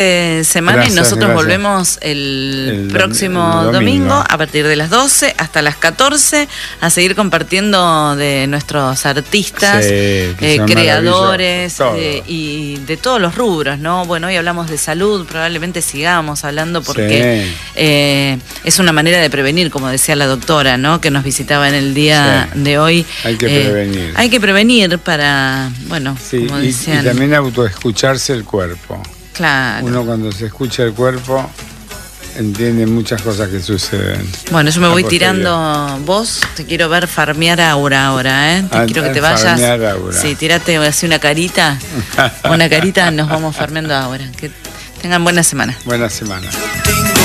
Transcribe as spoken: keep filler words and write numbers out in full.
Eh, semana gracias, y nosotros gracias. volvemos el, el próximo el domingo. domingo a partir de las doce hasta las catorce a seguir compartiendo de nuestros artistas, sí, eh, creadores eh, y de todos los rubros, ¿no? Bueno, hoy hablamos de salud, probablemente sigamos hablando porque sí. eh, es una manera de prevenir, como decía la doctora, ¿no? Que nos visitaba en el día sí. de hoy. Hay que eh, prevenir. Hay que prevenir para, bueno, sí, como y, decían. Y también autoescucharse el cuerpo. Claro. Uno cuando se escucha el cuerpo entiende muchas cosas que suceden. Bueno, yo me voy tirando. Vos te quiero ver farmear aura ahora, ¿eh? Te ah, quiero que te vayas. Farmear aura. Sí, tirate así una carita. Una carita, nos vamos farmeando ahora. Que tengan buena semana. Buena semana.